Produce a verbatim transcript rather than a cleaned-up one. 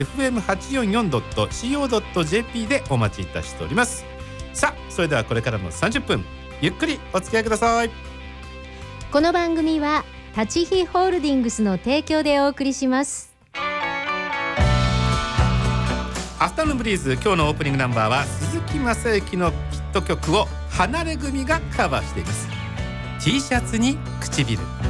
エフエムはちよんよんドットシーオードットジェーピー でお待ちいたしております。さあ、それではこれからもさんじゅっぷんゆっくりお付き合いください。 この番組は立ちひホールディングスの提供でお送りします。 アフタヌーンブリーズ、今日のオープニングナンバーは鈴木雅之のヒット曲を離れ組がカバーしています。 T シャツに唇。